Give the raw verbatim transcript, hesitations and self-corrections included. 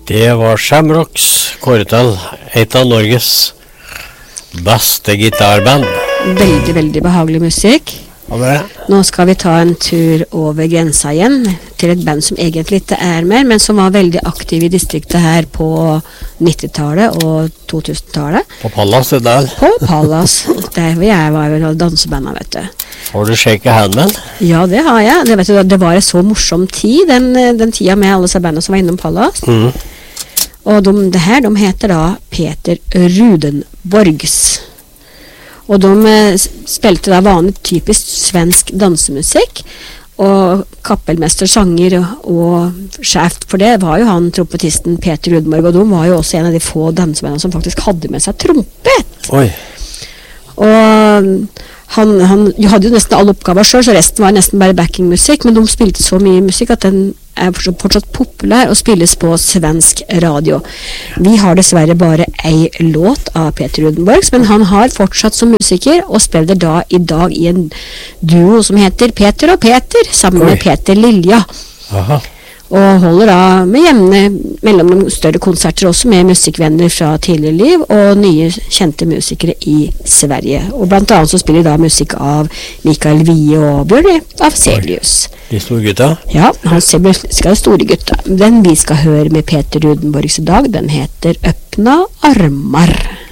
Det var Shamrocks, kåret til et av Norges beste gitarband. Veldig, veldig behagelig musikk. Nå skal vi ta en tur over grensa igjen til et band som egentlig ikke er mer, men som var veldig aktiv i distriktet her på nittitallet og to-tusen-tallet. På Pallas, det der? På Pallas. Der hvor jeg var jo dansebandet, vet du. Har du shaket handmen? Ja, det har jeg. Det, vet du, det var en så morsom tid, den, den tida med alle disse bandene som var innom Pallas. Mm. Og de, det her, de heter da Peter Rudenborgs. Og de eh, spilte da vanlig typisk svensk dansemusikk, og kappelmester, sanger og, og sjef for det var jo han trompetisten Peter Rudenborg, og de var jo også en av de få dansebandene som faktisk hadde med seg trompet. Oi. Og han, han hadde jo nesten alle oppgaver selv, så resten var nesten bare backingmusikk, men de spilte så mye musikk at den er fortsatt populær og spilles på svensk radio. Vi har dessverre bare ei låt av Peter Rudenborgs, men han har fortsatt som musiker og spiller da i dag i en duo som heter Peter og Peter, sammen Oi. med Peter Lilja. Aha. Og holder da med jevne mellom de større konserter også med musikkvenner fra tidligere liv og nye kjente musikere i Sverige. Og blant annet så spiller da musikk av Mikael Wiehe og Bjørn Afzelius. De store gutta? Ja, han ser musikk av de store gutta. Den vi skal høre med Peter Rudenborgs i dag, den heter Öppna armar.